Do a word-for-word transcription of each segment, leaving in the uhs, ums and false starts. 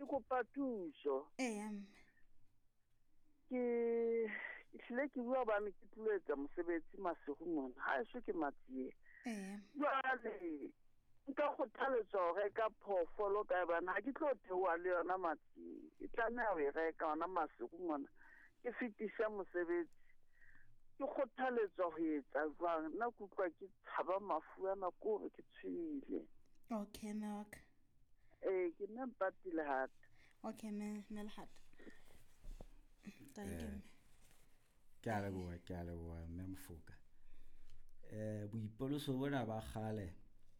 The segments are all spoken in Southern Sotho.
kopa thuso. Eh Ke hlile ke bua ba me ke tloetsa mosebetsi masego mona. Ha eso ke matsie. eh Jwale nka kgothaletsa ho reka phoofolo ka bana ha ke tlo theoha le yona matsie. E tlameha ho e reka ona masego mona. Ke fitisa mosebetsi. Ke kgothaletsa ho etsa jwang nna ke utlwa ke tshaba mafu ana ko re ke tshwile. okay nok Eh ke nna mpatile hat. okay me Melhat thank you ke a leboha ke a leboha mme Mofoka. eh boipoloso bona ba khale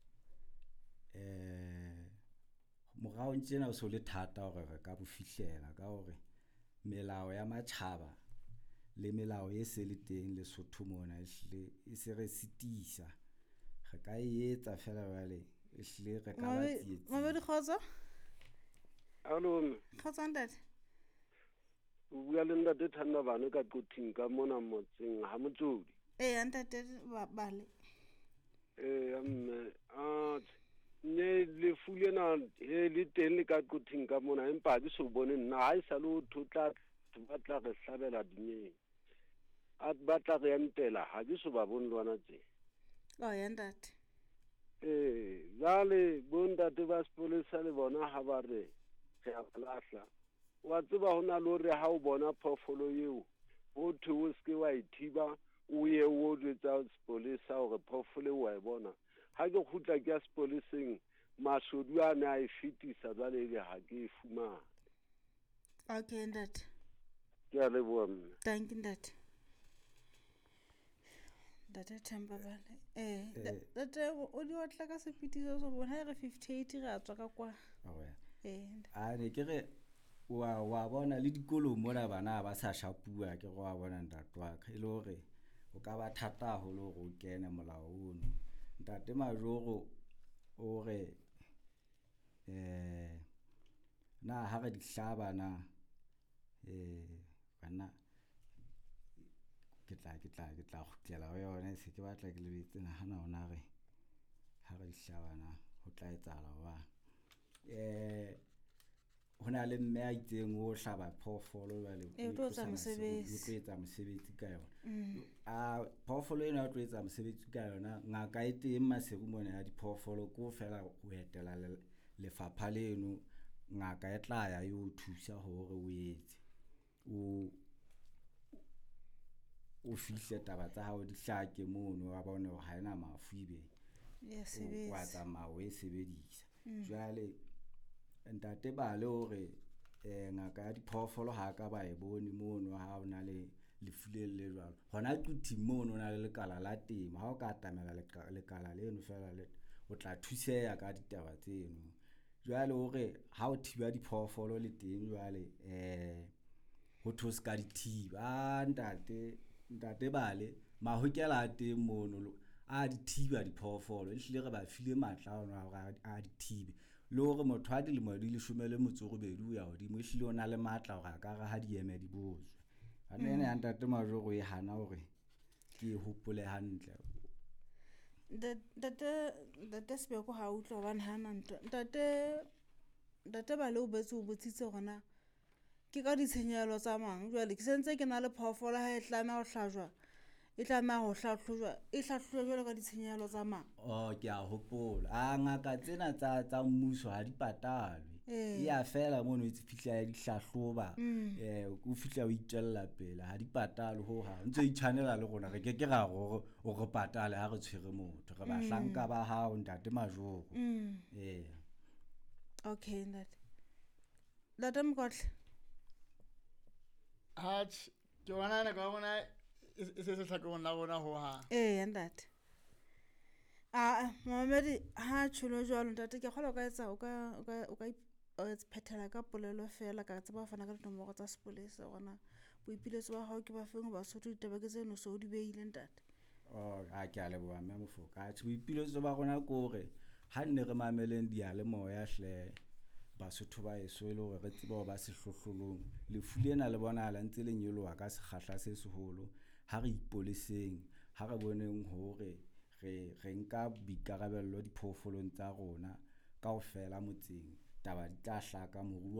eh morao ntjena o so le thata hore re ka bo fihlela ka hore melao ya matjhaba le melao e se le teng le Sotho mona ehle e se re sitisa re ka etsa fela jwale ehle re ka ba tsietsi ma di khotso Hallo, khotso ntate o bua le ntate Thanda bana ka qothing ka mona motseng ha Motsodi. eh ntate ba bale Eh amme a ne le fulena he le teng le ka qothing ka mona empa di so bone nna ha isa lo thotla batla re hlabela dinyeng. A batla re entela ha di so ba bone lwana tse. oh ya ntate Eh jale bontate ba sepolesa le bona ha ba re re a lahla. Wa tseba hona le re ha o bona phofolo eo o thuo ske wa ithiba o ye o jwetsa sepolesa hore phofolo wa e bona ha ke khutla ke ya sepoleseng mashodu a ne a e fitisa jwale le ha ke e fumana. okay ntate Ke a leboha mme. thank you ntate data temper bale eh data o di otla ka sepitiso so bona re fifty-eight ra tswa ka kwa oh ya eh a ne ke re wa wa bona le dikolo mona bana ba sa shapua ke go wa bona ntatwa ka ile hore o ka ba thata holo go kena molao ono ntate majoro o re eh na ha re dihlaba na eh bana ke tla ke tla ke tla khutlela ho yona se ke batla ke lebetse na hana ona re ha re dihlaba na ho tla etsala wa eh hona le mme a itseng o hlaba phoofolo jwale o tlo etsa mosebetsi o tlo etsa mosebetsi ka yona a phoofolo ena o tlo etsa mosebetsi ka yona ngaka e teng masego mona ya diphoofolo ko fela o etela lefapha leno ngaka e tla ya yo thusa hore o etse o o fihle taba tsa hao di hlake mono wa bona ha ena mafu ibe yes wa tsamaya o e sebedisa jwale ntate ba le hore eh ngaka ya diphoofolo ha ka ba e bone mono ha ona le lefulele le jwalo hona tuti mono na le lekala la tema ha o ka tamela lekala leno fela le o tla thuseya ka ditaba tseno jwale hore ha o thiba diphoofolo le teng jwale eh ho thoska dithiba ntate ntate bale mahokela a teng mono a dithiba diphoofolo ehlile re ba file matla ona a dithibe le hore motho a dilemo di le shumele motso go bedu ya hodimo ehlile ona le matla hore a ka ga ha di eme di bozwe ana ene ya ntate majoro e hana hore ke hopole hantle data data sebe go ha utlo bana hana ntate data ba le o betse o botsitse gona ke ka ditshenyelo tsa mang jwale ke sentse ke na le phoofolo ha e tlama go hlajwa e tlama go hlahlojwa e hlahlojwa jwale ka ditshenyelo tsa mang oh ke a hopola a ngaka tsena tsa tsa mmuso ha di patalwe e ya fela mono e fihla ya dihlahloba eh o fihla o itjella pele ha di patalwe ho ha ntse e channela le gona re ke ke ga go o go patale ha re tshwere motho re ba hlanka ba hao ntate majoro eh okay ntate data mkotle Hatch ke bona ne ka bona e se se tlhakong la bona ho ha eh ntate a Mohammed ha tsholo jwalo ntate ke kgola ka etsa o ka o ka o phethela ka polelo fela ka tseba fana ka dinomoro tsa sepolesa gona boipiletso ba hao ke ba feng ba sotho ditaba ke tseno so di beile ntate oh a ke a leboha mme Mofoka a boipiletso ba gona ko re ha nne re mameleng dia le moya hle Basotho ba eso ile hore re tseba ba se hlohlolong le fulena le bona la ntse le nyoloa ka se khahla se seholo ha re ipoleseng ha re boneng hore re re nka bikarabello diphofolong tsa rona kaofela motseng taba di tla hlaka moruo